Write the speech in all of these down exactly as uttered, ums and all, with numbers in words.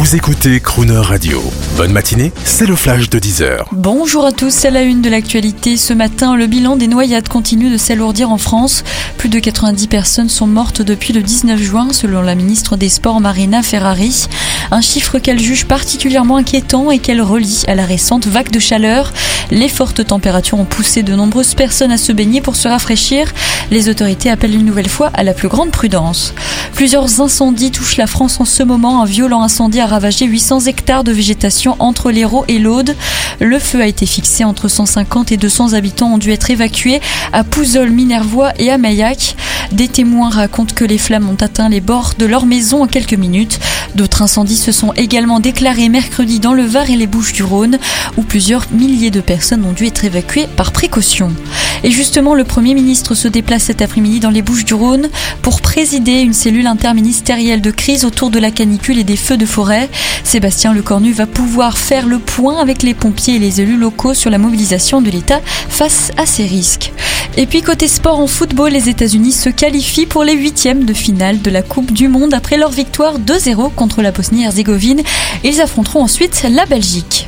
Vous écoutez Crooner Radio. Bonne matinée, c'est le flash de dix heures. Bonjour à tous, c'est la une de l'actualité. Ce matin, le bilan des noyades continue de s'alourdir en France. Plus de quatre-vingt-dix personnes sont mortes depuis le dix-neuf juin, selon la ministre des Sports Marina Ferrari. Un chiffre qu'elle juge particulièrement inquiétant et qu'elle relie à la récente vague de chaleur. Les fortes températures ont poussé de nombreuses personnes à se baigner pour se rafraîchir. Les autorités appellent une nouvelle fois à la plus grande prudence. Plusieurs incendies touchent la France en ce moment. Un violent incendie a ravagé huit cents hectares de végétation entre l'Hérault et l'Aude. Le feu a été fixé entre cent cinquante et deux cents habitants ont dû être évacués à Pouzol, Minervois et à Maillac. Des témoins racontent que les flammes ont atteint les bords de leur maison en quelques minutes. D'autres incendies se sont également déclarés mercredi dans le Var et les Bouches-du-Rhône, où plusieurs milliers de personnes ont dû être évacuées par précaution. Et justement, le Premier ministre se déplace cet après-midi dans les Bouches-du-Rhône pour présider une cellule interministérielle de crise autour de la canicule et des feux de forêt. Sébastien Lecornu va pouvoir faire le point avec les pompiers et les élus locaux sur la mobilisation de l'État face à ces risques. Et puis côté sport en football, les États-Unis se qualifient pour les huitièmes de finale de la Coupe du Monde après leur victoire deux zéro contre la Bosnie-Herzégovine. Ils affronteront ensuite la Belgique.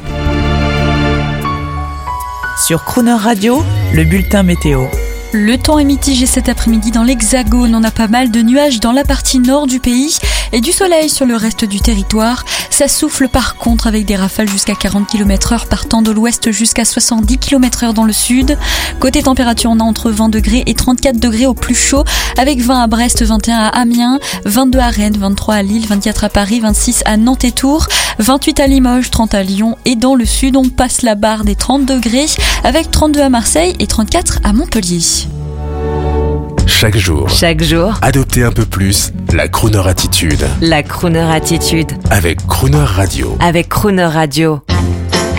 Sur Crooner Radio, le bulletin météo. Le temps est mitigé cet après-midi dans l'Hexagone. On a pas mal de nuages dans la partie nord du pays et du soleil sur le reste du territoire. Ça souffle par contre avec des rafales jusqu'à quarante kilomètres heure partant de l'ouest jusqu'à soixante-dix kilomètres heure dans le sud. Côté température, on a entre vingt degrés et trente-quatre degrés au plus chaud avec vingt à Brest, vingt et un à Amiens, vingt-deux à Rennes, vingt-trois à Lille, vingt-quatre à Paris, vingt-six à Nantes et Tours, vingt-huit à Limoges, trente à Lyon et dans le sud, on passe la barre des trente degrés avec trente-deux à Marseille et trente-quatre à Montpellier. Chaque jour, Chaque jour, adoptez un peu plus la Crooner attitude la Crooner attitude avec Crooner Radio. avec Crooner Radio.